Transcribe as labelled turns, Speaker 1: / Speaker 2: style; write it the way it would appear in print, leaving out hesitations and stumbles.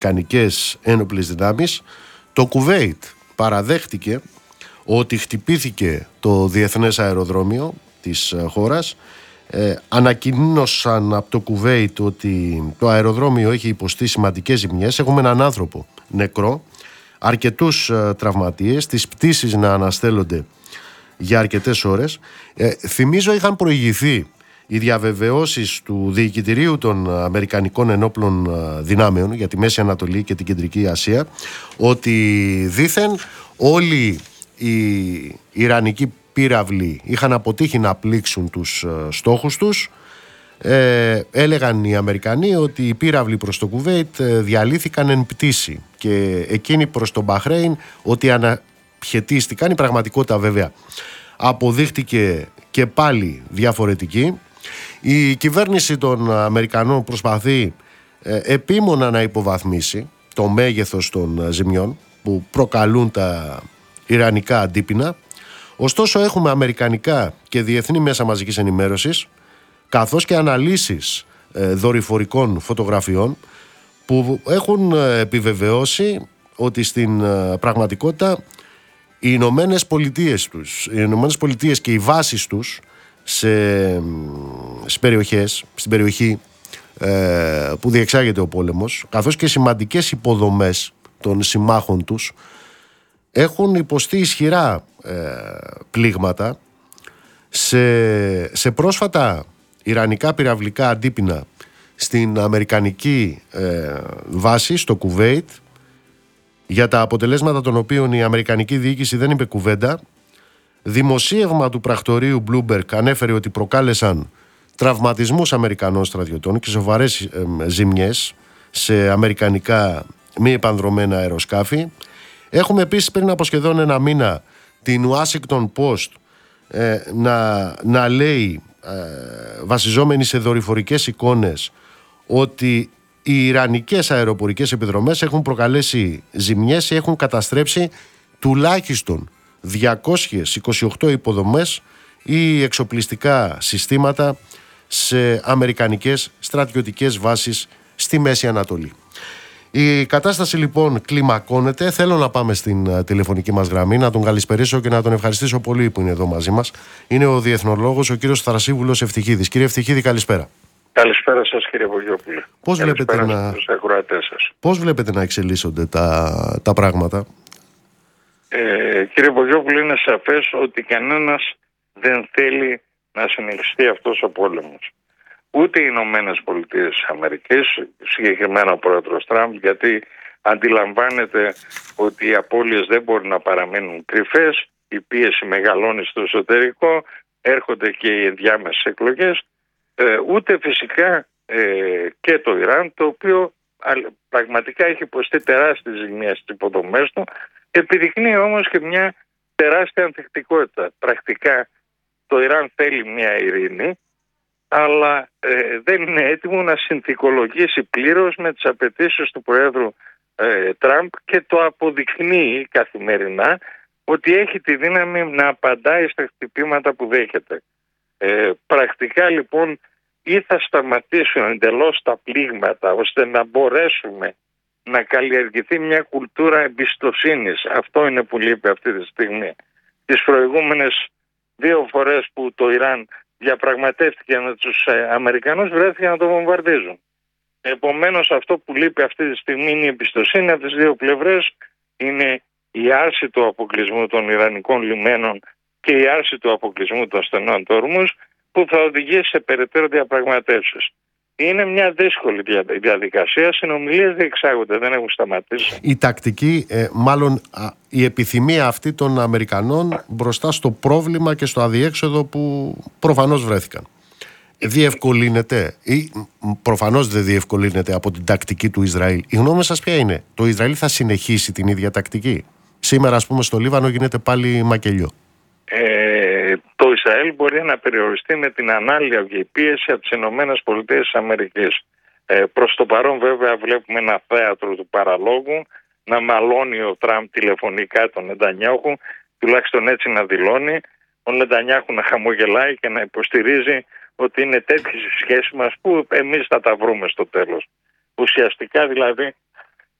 Speaker 1: αμερικανικές ένοπλες δυνάμεις. Το Κουβέιτ παραδέχτηκε ότι χτυπήθηκε το διεθνές αεροδρόμιο της χώρας. Ανακοίνωσαν από το Κουβέιτ ότι το αεροδρόμιο έχει υποστεί σημαντικές ζημιές. Έχουμε έναν άνθρωπο νεκρό, αρκετούς τραυματίες, τις πτήσεις να αναστέλλονται για αρκετές ώρες. Θυμίζω είχαν προηγηθεί οι διαβεβαιώσεις του Διοικητηρίου των Αμερικανικών Ενόπλων Δυνάμεων για τη Μέση Ανατολή και την Κεντρική Ασία ότι δήθεν όλοι οι Ιρανικοί πύραυλοι είχαν αποτύχει να πλήξουν τους στόχους τους. Έλεγαν οι Αμερικανοί ότι οι πύραυλοι προς το Κουβέιτ διαλύθηκαν εν πτήση και εκείνοι προς το Μπαχρέιν ότι αναχαιτίστηκαν. Η πραγματικότητα βέβαια αποδείχτηκε και πάλι διαφορετική. Η κυβέρνηση των Αμερικανών προσπαθεί επίμονα να υποβαθμίσει το μέγεθος των ζημιών που προκαλούν τα ιρανικά αντίπεινα. Ωστόσο έχουμε αμερικανικά και διεθνή μέσα μαζικής ενημέρωσης καθώς και αναλύσεις δορυφορικών φωτογραφιών που έχουν επιβεβαιώσει ότι στην πραγματικότητα οι Ηνωμένες Πολιτείες και οι βάσεις τους στις περιοχές, στην περιοχή που διεξάγεται ο πόλεμος, καθώς και σημαντικές υποδομές των συμμάχων τους έχουν υποστεί ισχυρά πλήγματα. Σε πρόσφατα ιρανικά πυραυλικά αντίπεινα στην αμερικανική βάση στο Κουβέιτ, για τα αποτελέσματα των οποίων η αμερικανική διοίκηση δεν είπε κουβέντα, δημοσίευμα του πρακτορείου Bloomberg ανέφερε ότι προκάλεσαν τραυματισμούς Αμερικανών στρατιωτών και σοβαρές ζημιές σε αμερικανικά μη επανδρωμένα αεροσκάφη. Έχουμε επίσης πριν από σχεδόν ένα μήνα την Washington Post να λέει, βασιζόμενοι σε δορυφορικές εικόνες, ότι οι ιρανικές αεροπορικές επιδρομές έχουν προκαλέσει ζημιές ή έχουν καταστρέψει τουλάχιστον 228 υποδομές ή εξοπλιστικά συστήματα σε αμερικανικές στρατιωτικές βάσεις στη Μέση Ανατολή. Η κατάσταση λοιπόν κλιμακώνεται. Θέλω να πάμε στην τηλεφωνική μας γραμμή, να τον καλησπερίσω και να τον ευχαριστήσω πολύ που είναι εδώ μαζί μας. Είναι ο διεθνολόγος, ο κύριος Θρασίβουλος Ευτυχίδης. Κύριε Ευτυχίδη, καλησπέρα.
Speaker 2: Καλησπέρα σας, κύριε Βογιόπουλε.
Speaker 1: Πώς βλέπετε να εξελίσσονται τα πράγματα?
Speaker 2: Κύριε Βογιόπουλε, είναι σαφές ότι κανένας δεν θέλει να συνεχιστεί αυτός ο πόλεμος. Ούτε οι Ηνωμένες Πολιτείες της Αμερικής, συγκεκριμένα ο πρόεδρος Τραμπ, γιατί αντιλαμβάνεται ότι οι απώλειες δεν μπορεί να παραμείνουν κρυφές, η πίεση μεγαλώνει στο εσωτερικό, έρχονται και οι ενδιάμεσες εκλογές, ούτε φυσικά και το Ιράν, το οποίο πραγματικά έχει υποστεί τεράστιες ζημίες στις υποδομές του, επιδεικνύει όμως και μια τεράστια ανθεκτικότητα. Πρακτικά το Ιράν θέλει μια ειρήνη, αλλά δεν είναι έτοιμο να συνθηκολογήσει πλήρως με τις απαιτήσεις του Προέδρου Τραμπ, και το αποδεικνύει καθημερινά ότι έχει τη δύναμη να απαντάει στα χτυπήματα που δέχεται. Πρακτικά λοιπόν ή θα σταματήσουν εντελώς τα πλήγματα ώστε να μπορέσουμε να καλλιεργηθεί μια κουλτούρα εμπιστοσύνης. Αυτό είναι που λείπει αυτή τη στιγμή. Τις προηγούμενες 2 φορές που το Ιράν διαπραγματεύτηκε με τους Αμερικανούς, βρέθηκε να το βομβαρδίζουν. Επομένως αυτό που λείπει αυτή τη στιγμή είναι η εμπιστοσύνη από τις 2 πλευρές, είναι η άρση του αποκλεισμού των Ιρανικών λιμένων και η άρση του αποκλεισμού των στενών του Ορμούζ, που θα οδηγήσει σε περαιτέρω διαπραγματεύσεις. Είναι μια δύσκολη διαδικασία, συνομιλίες διεξάγονται, δεν έχουν σταματήσει.
Speaker 1: Η τακτική, μάλλον η επιθυμία αυτή των Αμερικανών μπροστά στο πρόβλημα και στο αδιέξοδο που προφανώς βρέθηκαν, διευκολύνεται ή προφανώς δεν διευκολύνεται από την τακτική του Ισραήλ? Η γνώμη σας ποια είναι? Το Ισραήλ θα συνεχίσει την ίδια τακτική? Σήμερα ας πούμε στο Λίβανο γίνεται πάλι μακελιό.
Speaker 2: Το Ισραήλ μπορεί να περιοριστεί με την ανάλυα και η πίεση από τις ΗΠΑ. Προς το παρόν βέβαια βλέπουμε ένα θέατρο του παραλόγου, να μαλώνει ο Τραμπ τηλεφωνικά τον Νετανιάχου, τουλάχιστον έτσι να δηλώνει, ο Νετανιάχου να χαμογελάει και να υποστηρίζει ότι είναι τέτοιες οι σχέσεις μας που εμείς θα τα βρούμε στο τέλος. Ουσιαστικά δηλαδή